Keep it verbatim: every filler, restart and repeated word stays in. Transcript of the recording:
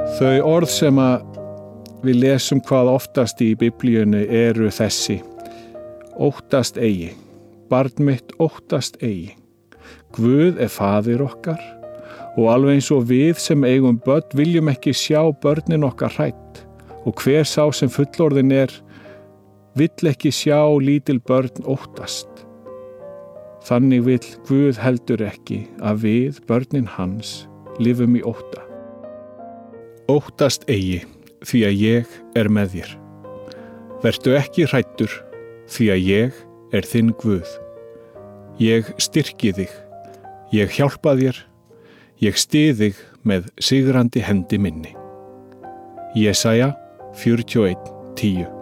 Þau orð sem að við lesum hvað oftast í Biblíunni eru þessi: óttast eigi, barn mitt óttast eigi. Guð er faðir okkar og alveg eins og við sem eigum börn viljum ekki sjá börnin okkar hrædd, og hver sá sem fullorðin er vill ekki sjá lítil börn óttast. Þannig vill Guð heldur ekki að við, börnin hans, lifum í ótta. Óttast eigi, því að ég er með þér. Vertu ekki hræddur, því að ég er þinn Guð. Ég styrki þig, ég hjálpa þér, ég styð þig með sigrandi hendi minni. Jesaja fjörutíu og eitt, tíu.